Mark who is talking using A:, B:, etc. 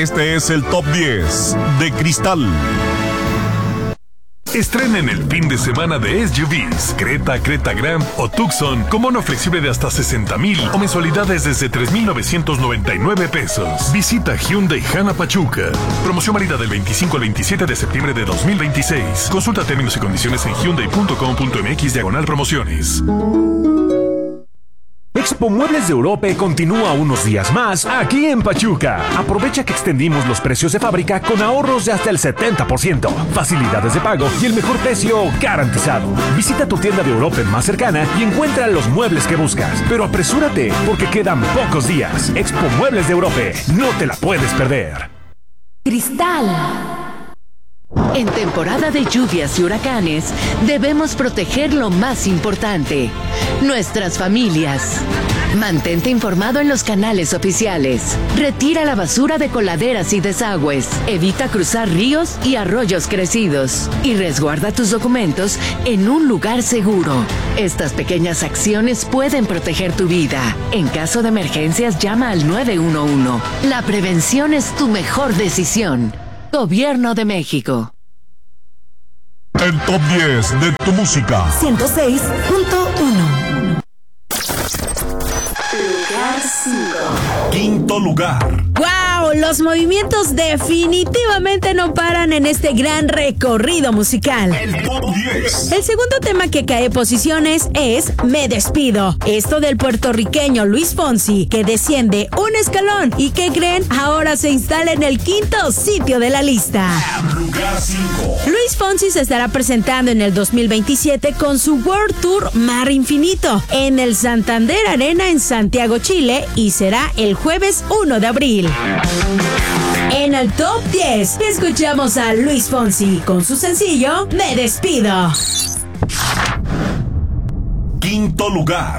A: Este es el Top 10 de Cristal.
B: Estrenen el fin de semana de SUVs, Creta, Creta Grand o Tucson con bono flexible de hasta 60,000 o mensualidades desde 3,999 pesos. Visita Hyundai Jana Pachuca. Promoción válida del 25 al 27 de septiembre de 2026. Consulta términos y condiciones en hyundai.com.mx/promociones.
C: Expo Muebles de Europa continúa unos días más aquí en Pachuca. Aprovecha que extendimos los precios de fábrica con ahorros de hasta el 70%, facilidades de pago y el mejor precio garantizado. Visita tu tienda de Europa más cercana y encuentra los muebles que buscas. Pero apresúrate porque quedan pocos días. Expo Muebles de Europa, no te la puedes perder.
D: Cristal. En temporada de lluvias y huracanes, debemos proteger lo más importante, nuestras familias. Mantente informado en los canales oficiales. Retira la basura de coladeras y desagües. Evita cruzar ríos y arroyos crecidos. Y resguarda tus documentos en un lugar seguro. Estas pequeñas acciones pueden proteger tu vida. En caso de emergencias, llama al 911. La prevención es tu mejor decisión. Gobierno de México.
A: El Top 10 de tu música.
E: 106.1.
F: Lugar 5.
A: Quinto lugar.
E: ¡Wow! Los movimientos definitivamente no paran en este gran recorrido musical.
A: El Top 10.
E: El segundo tema que cae posiciones es Me Despido. Esto del puertorriqueño Luis Fonsi, que desciende un escalón y que creen ahora se instala en el quinto sitio de la lista.
A: Lugar 5.
E: Luis Fonsi se estará presentando en el 2027 con su World Tour Mar Infinito en el Santander Arena en Santiago, Chile, y será el jueves 1 de abril. En el Top 10 escuchamos a Luis Fonsi con su sencillo Me Despido.
A: Quinto lugar.